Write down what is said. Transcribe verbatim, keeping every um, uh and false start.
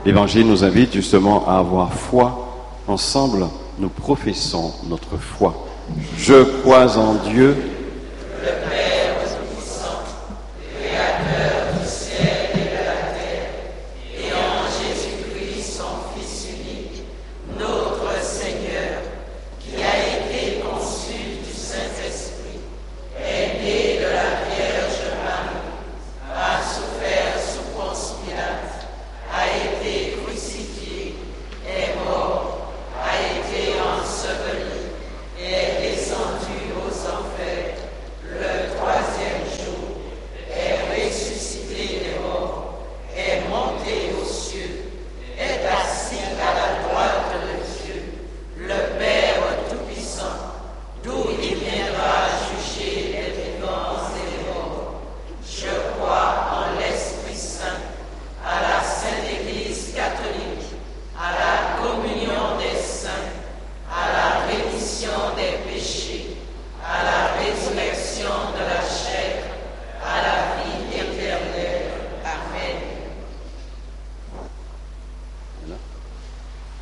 L'Évangile nous invite justement à avoir foi. Ensemble, nous professons notre foi. Je crois en Dieu,